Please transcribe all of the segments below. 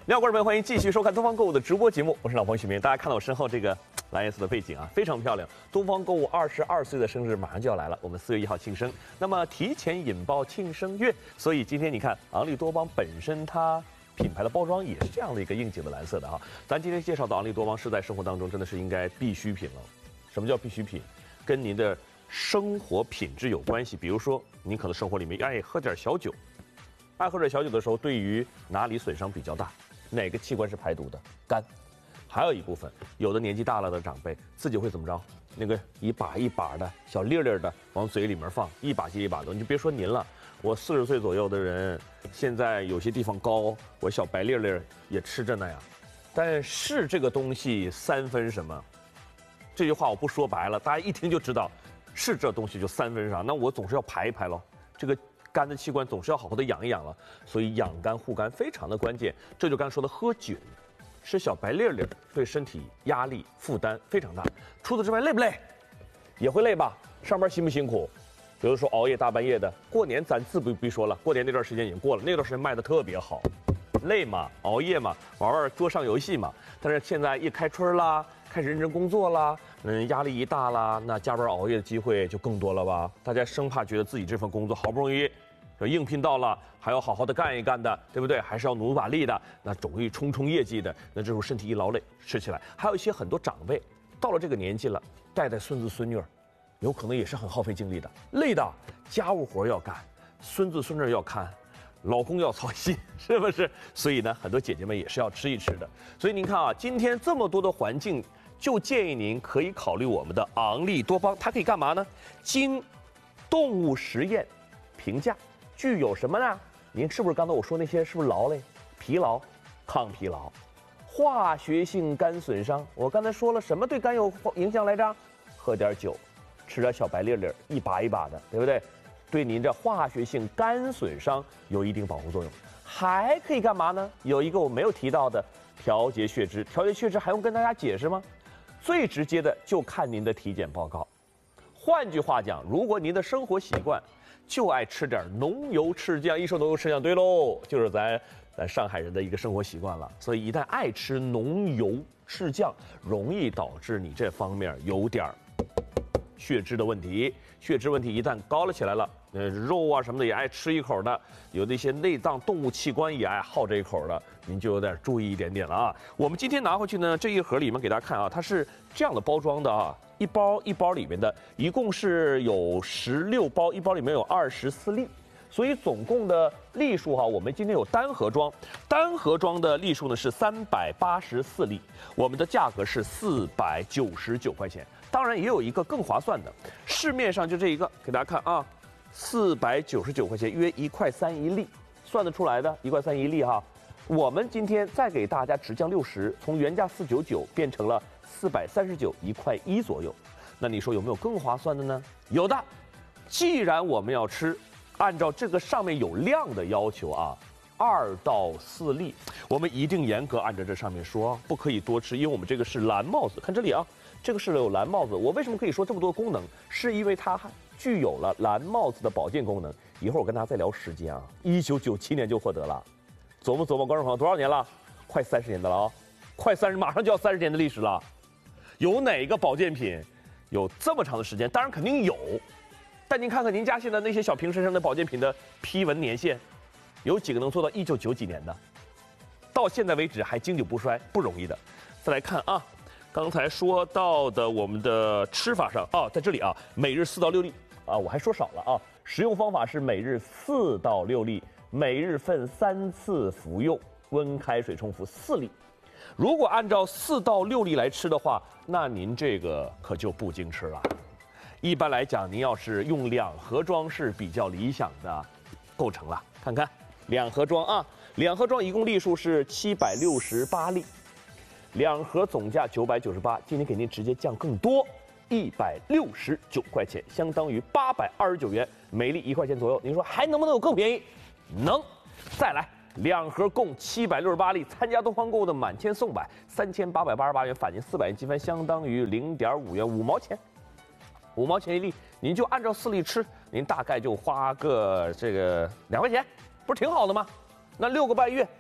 观众朋友，欢迎继续收看东方购物的直播节目，我是老彭许明。大家看到我身后这个蓝颜色的背景啊，非常漂亮。东方购物22岁的生日马上就要来了，我们4月1号庆生，那么提前引爆庆生月，所以今天你看昂利多邦本身它品牌的包装也是这样的一个应景的蓝色的哈。咱今天介绍的昂利多邦是在生活当中真的是应该必需品了。什么叫必需品？跟您的生活品质有关系。比如说，您可能生活里面爱喝点小酒，爱喝点小酒的时候，对于哪里损伤比较大？哪个器官是排毒的？肝。还有一部分，有的年纪大了的长辈自己会怎么着？那个一把一把的小粒粒的往嘴里面放，一把接一把的。你就别说您了，我40岁左右的人，现在有些地方高，我小白粒粒也吃着呢呀。但是这个东西3分什么？这句话我不说白了，大家一听就知道，是这东西就3分啥？那我总是要排一排喽。这个肝的器官总是要好好的养一养了，所以养肝护肝非常的关键。这就刚才说的喝酒，吃小白粒粒，对身体压力负担非常大。除此之外，累不累？也会累吧？上班辛不辛苦？比如说熬夜大半夜的，过年咱自不必说了，过年那段时间已经过了，那段时间卖的特别好，累嘛，熬夜嘛，玩玩桌上游戏嘛。但是现在一开春啦，开始认真工作啦，压力一大啦，那加班熬夜的机会就更多了吧？大家生怕觉得自己这份工作好不容易应聘到了，还要好好的干一干的，对不对？还是要努把力的，那总会冲业绩的，那这时候身体一劳累，吃起来。还有一些很多长辈到了这个年纪了，带孙子孙女，有可能也是很耗费精力的，累的，家务活要干，孙子孙女要看，老公要操心，是不是？所以呢，很多姐姐们也是要吃一吃的。所以您看啊，今天这么多的环境，就建议您可以考虑我们的昂利多邦，它可以干嘛呢？经动物实验评价。具有什么呢？您是不是刚才我说那些是不是劳累、疲劳、抗疲劳、化学性肝损伤？我刚才说了什么对肝有影响来着？喝点酒，吃点小白粒粒，一把一把的，对不对？对您这化学性肝损伤有一定保护作用。还可以干嘛呢？有一个我没有提到的，调节血脂。调节血脂还用跟大家解释吗？最直接的就看您的体检报告。换句话讲，如果您的生活习惯就爱吃点浓油赤酱，一说浓油赤酱，对喽，就是咱上海人的一个生活习惯了。所以一旦爱吃浓油赤酱，容易导致你这方面有点血脂的问题。血脂问题一旦高了起来了，肉啊什么的也爱吃一口的，有那些内脏动物器官也爱好这一口的，您就有点注意一点点了啊。我们今天拿回去呢，这一盒里面给大家看啊，它是这样的包装的啊。一包一包里面的，一共是有16包，一包里面有24粒，所以总共的粒数哈，我们今天有单盒装，单盒装的粒数呢是384粒，我们的价格是499块钱。当然也有一个更划算的，市面上就这一个，给大家看啊，499块钱，约1.3块一粒，算得出来的，1.3块一粒哈。我们今天再给大家直降60，从原价499变成了439，1.1块左右。那你说有没有更划算的呢？有的。既然我们要吃，按照这个上面有量的要求啊，2到4粒，我们一定严格按照这上面说，不可以多吃，因为我们这个是蓝帽子。看这里啊，这个是有蓝帽子。我为什么可以说这么多功能？是因为它具有了蓝帽子的保健功能。一会儿我跟大家再聊时间啊，1997年就获得了。琢磨琢磨，观众朋友，多少年了？快30年的了啊，快30，马上就要30年的历史了。有哪个保健品有这么长的时间？当然肯定有，但您看看您家现在那些小瓶身上的保健品的批文年限，有几个能做到1990几年的？到现在为止还经久不衰，不容易的。再来看啊，刚才说到的我们的吃法上啊，在这里啊，每日4到6粒啊，我还说少了啊。食用方法是每日4到6粒。每日分3次服用，温开水冲服4粒。如果按照4到6粒来吃的话，那您这个可就不经吃了。一般来讲，您要是用2盒装是比较理想的构成了。看看2盒装啊，2盒装一共粒数是768粒，2盒总价998，今天给您直接降更多，169块钱，相当于829元，每粒1块钱左右。您说还能不能有更便宜？能，再来2盒共768粒，参加东方购物的满千送百，3888元返您400元积分，相当于0.5元，5毛钱，5毛钱一粒，您就按照4粒吃，您大概就花个这个2块钱，不是挺好的吗？那6个半月，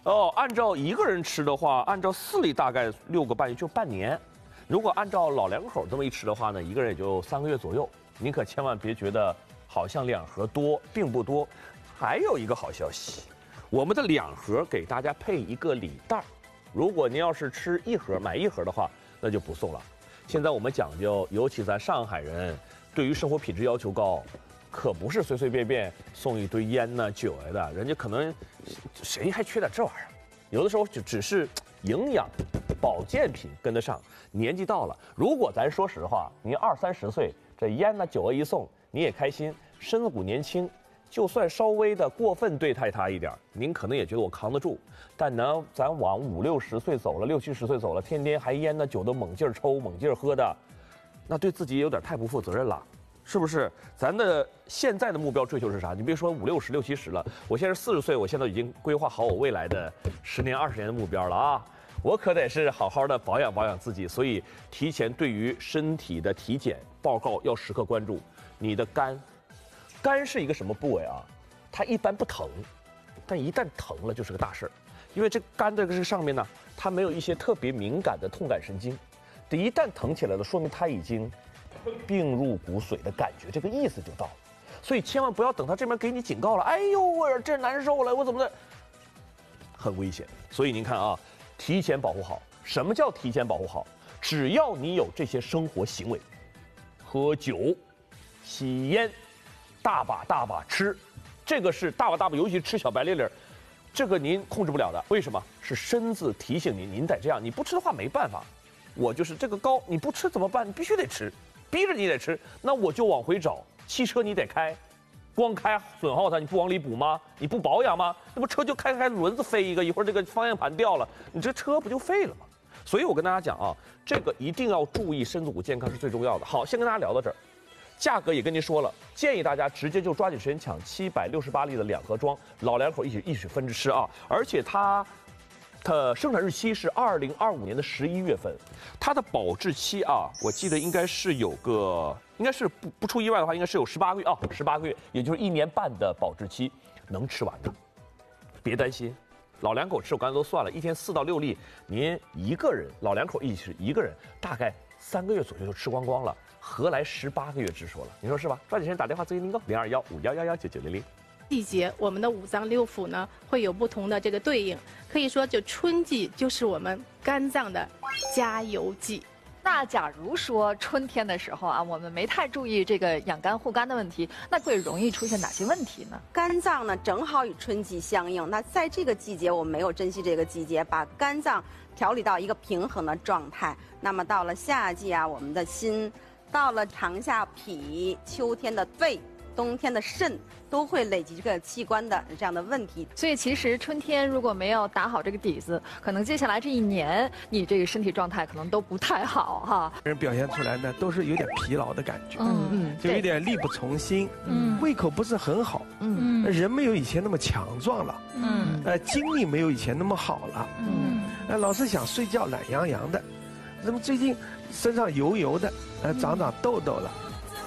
哦，按照一个人吃的话，按照4粒大概6个半月就半年。如果按照老两口这么一吃的话呢，一个人也就3个月左右。您可千万别觉得好像2盒多，并不多。还有一个好消息，我们的2盒给大家配一个礼袋。如果您要是吃1盒买1盒的话，那就不送了。现在我们讲究，尤其咱上海人，对于生活品质要求高，可不是随随便便送一堆烟呐、酒来的。人家可能谁还缺点这玩意儿？有的时候就只是营养、保健品跟得上。年纪到了，如果咱说实话，您20、30岁，这烟呐、酒啊一送，你也开心，身子骨年轻。就算稍微的过分对待他一点，您可能也觉得我扛得住。但呢，咱往50、60岁走了，60、70岁走了，天天还烟呢酒都猛劲儿抽、猛劲儿喝的，那对自己也有点太不负责任了，是不是？咱的现在的目标追求是啥？你别说50、60、60、70了，我现在是40岁，我现在已经规划好我未来的10年、20年的目标了啊！我可得是好好的保养保养自己，所以提前对于身体的体检报告要时刻关注你的肝。肝是一个什么部位啊？它一般不疼，但一旦疼了就是个大事儿，因为这肝这个上面呢，它没有一些特别敏感的痛感神经，这一旦疼起来了，说明它已经病入骨髓的感觉，这个意思就到了。所以千万不要等它这边给你警告了，哎呦我这难受了，我怎么的，很危险。所以您看啊，提前保护好。什么叫提前保护好？只要你有这些生活行为，喝酒、吸烟。大把吃，这个是大把，尤其吃小白粒粒，这个您控制不了的。为什么？是身子提醒您，您得这样。你不吃的话没办法。我就是这个高，你不吃怎么办？你必须得吃，逼着你得吃。那我就往回找。汽车你得开，光开损耗它，你不往里补吗？你不保养吗？那不车就开轮子飞一个，一会儿这个方向盘掉了，你这车不就废了吗？所以我跟大家讲啊，这个一定要注意身子骨健康是最重要的。好，先跟大家聊到这儿。价格也跟您说了，建议大家直接就抓紧时间抢768粒的2盒装，老两口一起分着吃啊！而且它的生产日期是2025年的11月份，它的保质期啊，我记得应该是有个，应该是不出意外的话，应该是有18个月啊，18个月，也就是1年半的保质期，能吃完的，别担心。老两口吃，我刚才都算了，一天4到6粒，您一个人，老两口一起吃，一个人大概3个月左右就吃光光了。何来18个月之说了？你说是吧？抓紧时间打电话咨询订购021511199900。 季节，我们的5脏6腑呢会有不同的这个对应，可以说就春季就是我们肝脏的加油季。 那假如说春天的时候啊，我们没太注意这个养肝护肝的问题，那会容易出现哪些问题呢？ 肝脏呢正好与春季相应，那在这个季节我们没有珍惜这个季节，把肝脏调理到一个平衡的状态。那么到了夏季啊，我们的心。到了长夏脾，秋天的肺，冬天的肾，都会累积这个器官的这样的问题。 所以其实春天如果没有打好这个底子，可能接下来这1年你这个身体状态可能都不太好哈。 人表现出来呢，都是有点疲劳的感觉，就有点力不从心，胃口不是很好，人没有以前那么强壮了，精力没有以前那么好了，老是想睡觉，懒洋洋的，那么最近身上油油的。长痘痘了。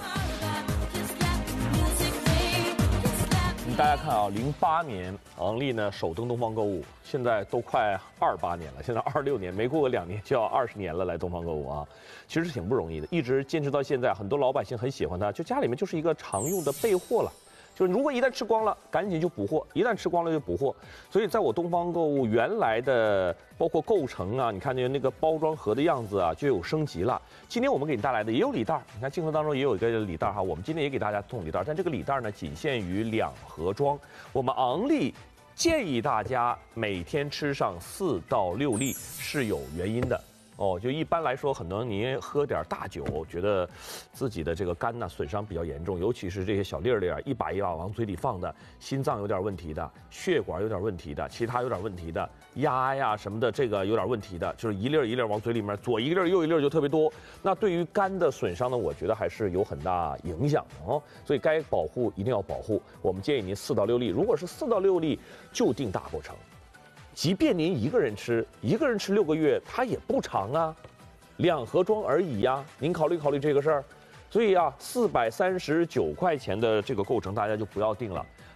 大家看啊，08年昂丽呢首登东方购物，现在都快28年了，现在26年，没过个2年就要20年了，来东方购物啊，其实是挺不容易的，一直坚持到现在，很多老百姓很喜欢它，就家里面就是一个常用的备货了。就是如果一旦吃光了，赶紧就补货；一旦吃光了就补货。所以在我东方购物原来的包括构成啊，你看那个包装盒的样子啊，就有升级了。今天我们给你带来的也有礼袋，你看镜头当中也有一个礼袋哈。我们今天也给大家送礼袋，但这个礼袋呢仅限于2盒装。我们昂丽建议大家每天吃上4到6粒是有原因的。哦，就一般来说，可能您喝点大酒，觉得自己的这个肝呢损伤比较严重，尤其是这些小粒儿啊，一把一把往嘴里放的，心脏有点问题的，血管有点问题的，其他有点问题的，压呀什么的，这个有点问题的，就是一粒儿一粒儿往嘴里面，左一粒儿右一粒儿就特别多。那对于肝的损伤呢，我觉得还是有很大影响的哦。所以该保护一定要保护。我们建议您4到6粒，如果是4到6粒，就定大过程。即便您一个人吃6个月，它也不长啊，2盒装而已呀。您考虑考虑这个事儿。所以啊，439块钱的这个构成大家就不要定了，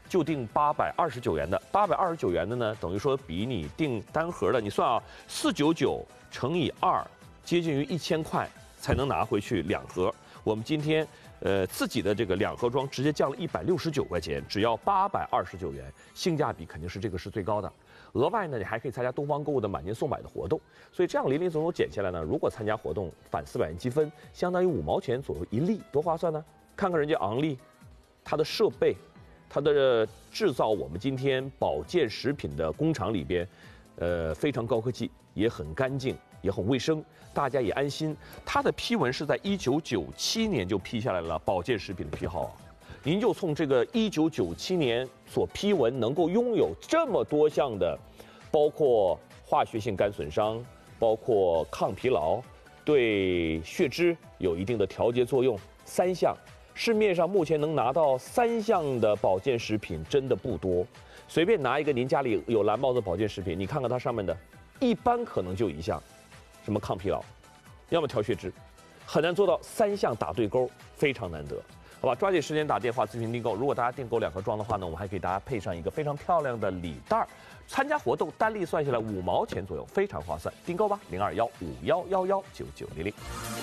就定829元的，829元的呢，等于说比你订单盒的，你算啊，499乘以2，接近于1000块才能拿回去2盒。我们今天自己的这个2盒装直接降了169块钱，只要829元，性价比肯定是这个是最高的。额外呢，你还可以参加东方购物的满减送买的活动，所以这样零零总总减下来呢，如果参加活动返400元积分，相当于5毛钱左右1粒，多划算呢！看看人家昂利，它的设备。它的制造我们今天保健食品的工厂里边，非常高科技，也很干净，也很卫生，大家也安心。它的批文是在1997年就批下来了保健食品的批号啊，您就从这个1997年所批文能够拥有这么多项的，包括化学性肝损伤，包括抗疲劳，对血脂有一定的调节作用，3项。市面上目前能拿到3项的保健食品真的不多，随便拿一个您家里有蓝帽子保健食品，你看看它上面的，一般可能就1项，什么抗疲劳，要么调血脂，很难做到3项打对勾，非常难得，好吧？抓紧时间打电话咨询订购。如果大家订购2盒装的话呢，我们还给大家配上一个非常漂亮的礼袋儿。参加活动单粒算下来5毛钱左右，非常划算，订购吧，0215111990。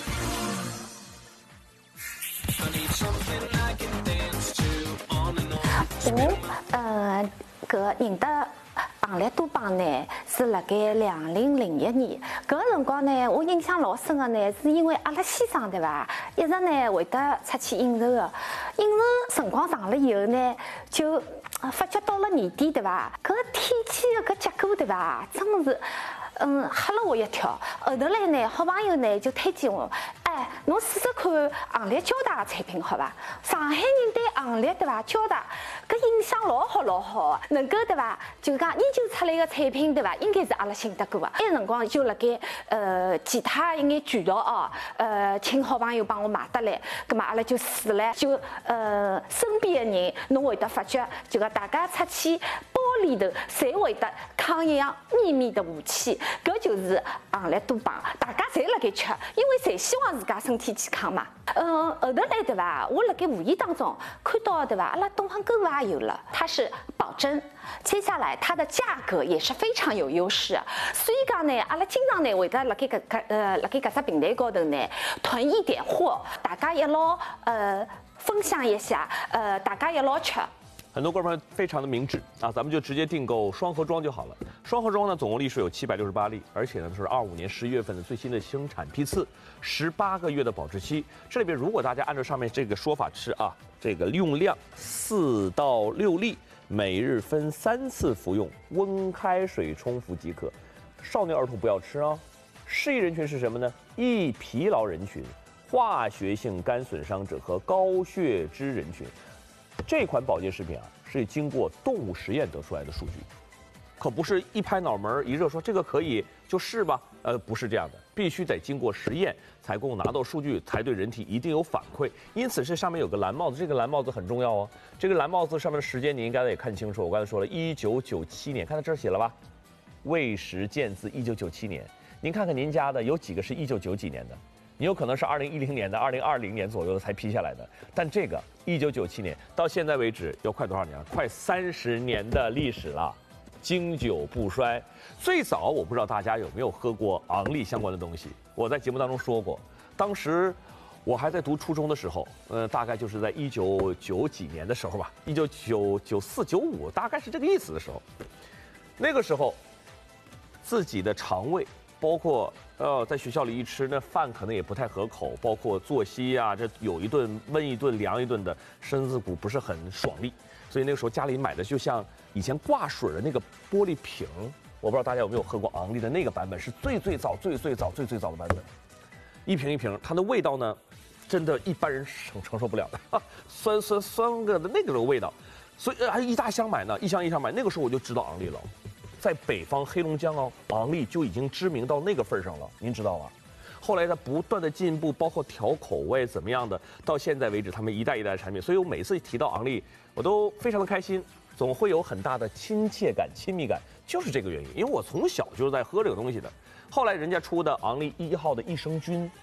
搿认得昂立多邦呢，是辣盖2001年。搿个辰光呢，我印象老深个呢，是因为阿拉先生对伐，一直呢会得出去应酬个，应酬辰光长了以后呢，就发觉到了年底对伐，搿天气的搿结果对伐，真是。吓了我一跳。后头来呢，好朋友呢就推荐我，哎，侬试试看昂立交大的产品好伐？上海人对昂立对伐，交大搿印象老好，能够对伐，就讲研究出来的产品对伐，应该是阿拉信得过的。那辰光就辣盖其他一眼渠道哦，请好朋友帮我买得来，葛末阿拉就试了，就身边的人侬会得发觉，就讲大家出去。包里头侪会得抗一样秘密的武器，搿就是昂立多邦，大家侪辣盖吃，因为侪希望自家身体健康嘛。后头来对伐？我辣盖无意当中看到对伐？阿拉东方购物也有了，它是保真，接下来它的价格也是非常有优势，所以讲呢，阿拉经常呢会得辣盖搿只平台高头呢囤一点货，大家一道分享一下，大家一道吃。 很多观众非常的明智啊，咱们就直接订购双盒装就好了。双盒装呢，总共例数有768例，而且呢是25年11月份的最新的生产批次，18个月的保质期。这里边如果大家按照上面这个说法吃啊，这个用量4到6粒，每日分3次服用，温开水冲服即可。少年儿童不要吃哦。适宜人群是什么呢？易疲劳人群、化学性肝损伤者和高血脂人群。这款保健食品啊，是经过动物实验得出来的数据，可不是一拍脑门一热说这个可以就是吧？不是这样的，必须得经过实验才够拿到数据，才对人体一定有反馈。因此，这上面有个蓝帽子，这个蓝帽子很重要哦。这个蓝帽子上面的时间你应该也看清楚，我刚才说了，1997年，看到这儿写了吧？魏石建字1997年，您看看您家的有几个是1990几年的？你有可能是2010年的、2020年左右才批下来的，但这个1997年到现在为止要快多少年了？快30年的历史了，经久不衰。最早我不知道大家有没有喝过昂立相关的东西，我在节目当中说过，当时我还在读初中的时候，大概就是在1990几年的时候吧，1994、95，大概是这个意思的时候，那个时候自己的肠胃。包括在学校里一吃那饭可能也不太合口，包括作息啊，这有一顿温一顿凉一顿的，身子骨不是很爽利，所以那个时候家里买的就像以前挂水的那个玻璃瓶，我不知道大家有没有喝过昂立的那个版本，是最早的版本，一瓶一瓶，它的味道呢，真的一般人承受不了的，酸个的那个味道，所以还一大箱买呢，一箱买，那个时候我就知道昂立了。在北方黑龙江昂立就已经知名到那个份上了，您知道吧？后来它不断的进步，包括调口味怎么样的，到现在为止他们一代一代的产品，所以我每次提到昂立，我都非常的开心，总会有很大的亲切感、亲密感，就是这个原因，因为我从小就是在喝这个东西的。后来人家出的昂立1号的益生菌，